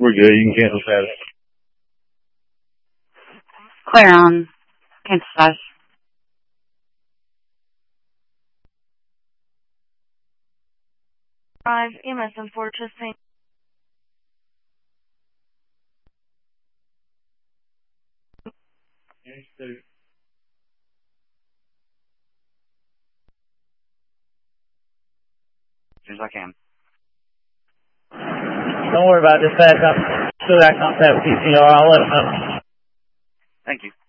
We're good. You can cancel status. Clear on. Cancel status. Five EMS and Fortress St. As soon as I can. Don't worry about this. Still got contact with you. I'll let them know. Thank you.